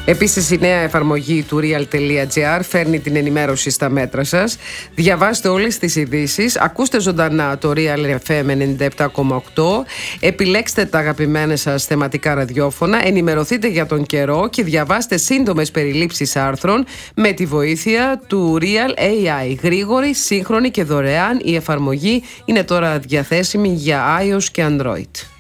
Επίσης, η νέα εφαρμογή του real.gr φέρνει την ενημέρωση στα μέτρα σας. Διαβάστε όλες τις ειδήσεις, ακούστε ζωντανά το Real FM 97,8, επιλέξτε τα αγαπημένα σας θεματικά ραδιόφωνα, ενημερωθείτε για τον καιρό και διαβάστε σύντομες περιλήψεις άρθρων με τη βοήθεια του Real AI. Γρήγορη, σύγχρονη και δωρεάν, η εφαρμογή είναι τώρα διαθέσιμη για iOS και Android.